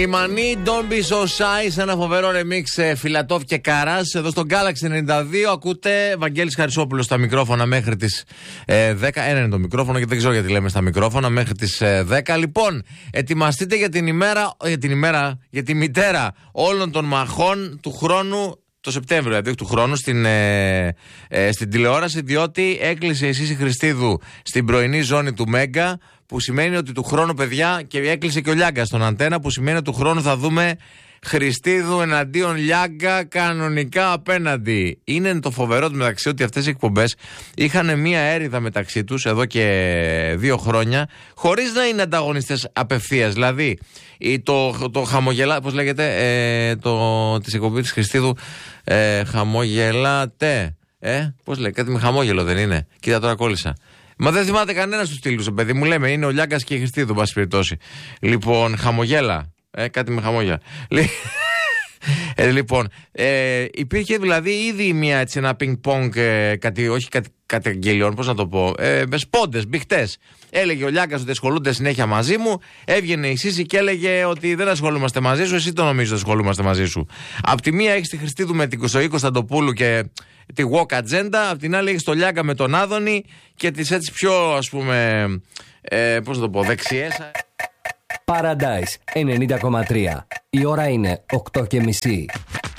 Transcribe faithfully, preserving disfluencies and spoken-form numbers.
Η Μανί, Don't Be So Shy, σε ένα φοβερό remix Φιλατόφ και Καράς. Εδώ στο Galaxy ενενήντα δύο ακούτε Βαγγέλης Χαρισόπουλος στα μικρόφωνα μέχρι τις ε, δέκα. Ένα είναι το μικρόφωνο και δεν ξέρω γιατί λέμε στα μικρόφωνα μέχρι τις ε, δέκα. Λοιπόν, ετοιμαστείτε για την ημέρα, για την ημέρα, για τη μητέρα όλων των μαχών του χρόνου. Το Σεπτέμβριο, δηλαδή του χρόνου, στην, ε, ε, στην τηλεόραση, διότι έκλεισε η Σύση Χριστίδου στην πρωινή ζώνη του Μέγκα, που σημαίνει ότι του χρόνου, παιδιά, και έκλεισε και ο Λιάγκα στον Αντένα, που σημαίνει ότι του χρόνου θα δούμε Χριστίδου εναντίον Λιάγκα κανονικά απέναντι. Είναι το φοβερό του μεταξύ ότι αυτές οι εκπομπές είχαν μία έρηδα μεταξύ τους εδώ και δύο χρόνια, χωρίς να είναι ανταγωνιστές απευθείας. Δηλαδή, το, το χαμογελά, πώς λέγεται, ε, το, της εκπομπής της Χριστίδου, ε, χαμογελάτε. Ε, πώς λέει, κάτι με χαμόγελο δεν είναι? Κοίτα, τώρα κόλλησα. Μα δεν θυμάται κανένα του τίτλου, παιδί μου. Λέμε, είναι ο Λιάγκας και η Χριστίδου, πάση περιπτώσει. Λοιπόν, χαμογέλα. Ε, κάτι με χαμόγελα. ε, λοιπόν, ε, υπήρχε δηλαδή ήδη μια, έτσι, ένα πινκ-πονγκ, ε, κάτι, όχι κάτι καταγγελιών, πώς να το πω, ε, με σπόντες, μπιχτές. Έλεγε ο Λιάγκας ότι ασχολούνται συνέχεια μαζί μου. Έβγαινε η Σύση και έλεγε ότι δεν ασχολούμαστε μαζί σου. Εσύ το νομίζεις ότι ασχολούμαστε μαζί σου. Απ' τη μία έχεις τη Χριστίδου με την Κωστοή Κωνσταντοπούλου και τη walk agenda. Απ' την άλλη έχεις το Λιάγκα με τον Άδωνη και τις έτσι πιο, ας πούμε, ε, πώς να το πω, δεξιές. Paradise ενενήντα κόμμα τρία. Η ώρα είναι οκτώ και μισή.